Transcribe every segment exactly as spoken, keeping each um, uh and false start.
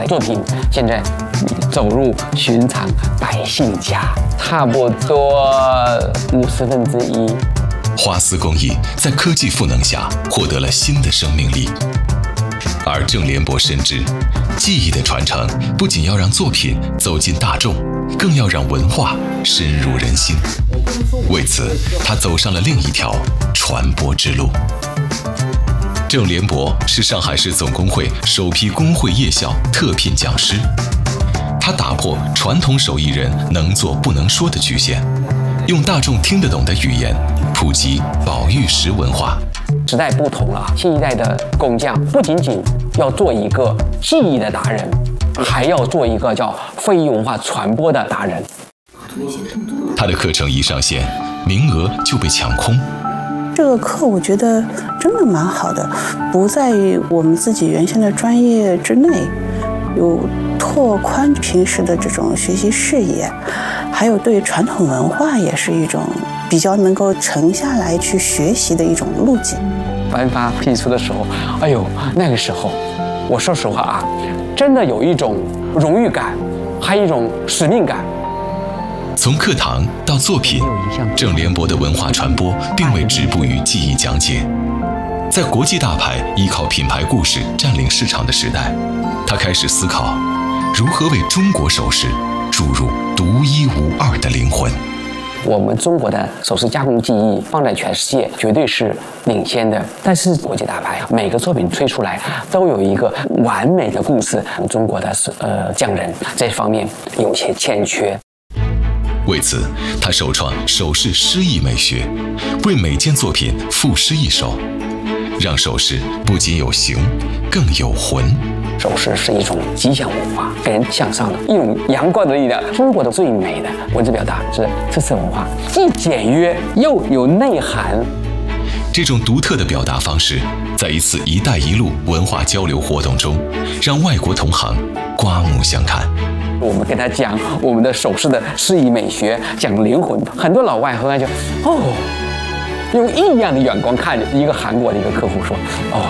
作品现在走入寻常百姓家，差不多五十分之一。 花丝工艺在科技赋能下获得了新的生命力，而郑连伯深知，技艺的传承不仅要让作品走进大众，更要让文化深入人心。为此，他走上了另一条传播之路。郑连伯是上海市总工会首批工会夜校特聘讲师，他打破传统手艺人能做不能说的局限，用大众听得懂的语言普及宝玉石文化。 时代不同了，新一代的工匠不仅仅要做一个技艺的达人，还要做一个叫非遗文化传播的达人。 他的课程一上线，名额就被抢空。 这个课我觉得真的蛮好的，不在于我们自己原先的专业之内，有拓宽平时的这种学习视野，还有对传统文化也是一种比较能够沉下来去学习的一种路径。 颁发批书的时候，哎呦，那个时候，我说实话啊，真的有一种荣誉感，还有一种使命感。 从课堂到作品，郑连伯的文化传播并未止步于技艺讲解。在国际大牌依靠品牌故事占领市场的时代，他开始思考如何为中国首饰注入独一无二的灵魂。 我们中国的首饰加工技艺放在全世界绝对是领先的，但是国际大牌每个作品推出来都有一个完美的故事，中国的呃匠人这方面有些欠缺。 为此，他首创首饰诗意美学，为每件作品赋诗一首，让首饰不仅有形，更有魂。 首饰是一种吉祥文化，给人向上的一种阳光的力量。中国的最美的文字表达是特色文化，既简约又有内涵。 这种独特的表达方式，在一次“一带一路”文化交流活动中，让外国同行刮目相看。 我们跟他讲我们的首饰的诗意美学，讲灵魂，很多老外和他就哦，用异样的眼光看着。一个韩国的一个客户说：“哦。”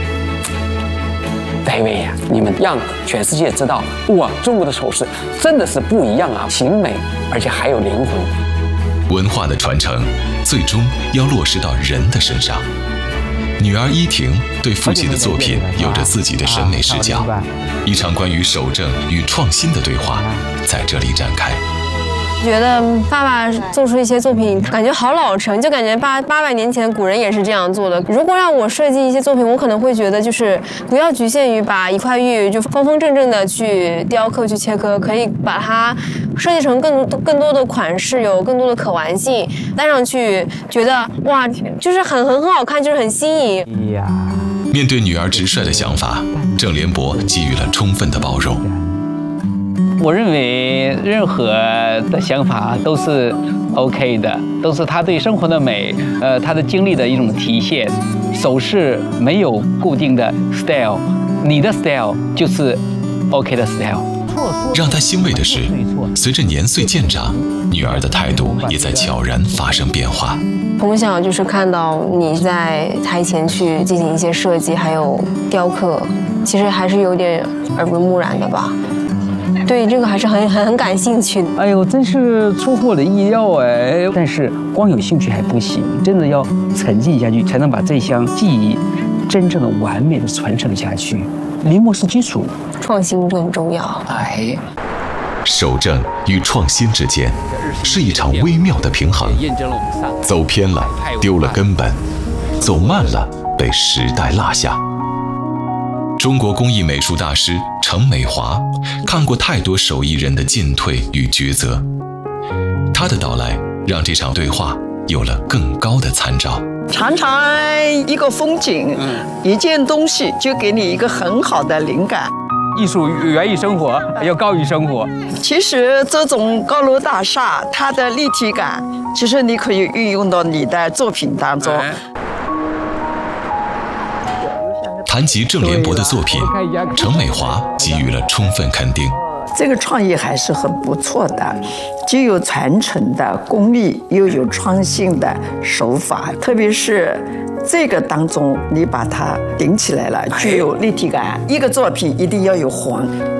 David 呀，你们让全世界知道，哇，中国的首饰真的是不一样啊，形美，而且还有灵魂。 文化的传承，最终要落实到人的身上。女儿依婷对父亲的作品有着自己的审美视角，一场关于守正与创新的对话在这里展开。 觉得爸爸做出一些作品，感觉好老成，就感觉八八百年前古人也是这样做的。如果让我设计一些作品，我可能会觉得就是不要局限于把一块玉就方方正正的去雕刻、去切割，可以把它设计成更更多的款式，有更多的可玩性，戴上去觉得哇，就是很很很好看，就是很新颖。 面对女儿直率的想法，郑连伯给予了充分的包容。 我认为任何的想法都是 OK 的，都是他对生活的美，呃，他的经历的一种体现。首饰没有固定的 style， 你的 style 就是 OK 的 style。 让他欣慰的是，随着年岁渐长，女儿的态度也在悄然发生变化。 从小就是看到你在台前去进行一些设计，还有雕刻，其实还是有点耳濡目染的吧。对这个还是很很很感兴趣的。 哎呦，真是出乎我的意料哎！但是光有兴趣还不行，真的要沉浸下去，才能把这项技艺真正的完美的传承下去。临摹是基础， 创新就很重要。 哎， 守正与创新之间是一场微妙的平衡，走偏了丢了根本，走慢了被时代落下。中国工艺美术大师程美华看过太多手艺人的进退与抉择，他的到来让这场对话有了更高的参照。 常常一个风景，嗯、一件东西就给你一个很好的灵感。 艺术源于生活，要高于生活。 其实这种高楼大厦，它的立体感，其实你可以运用到你的作品当中。哎， 谈及郑连伯的作品，程美华给予了充分肯定。 这个创意还是很不错的，既有传承的功力，又有创新的手法，特别是这个当中，你把它顶起来了，具有立体感。一个作品一定要有黄，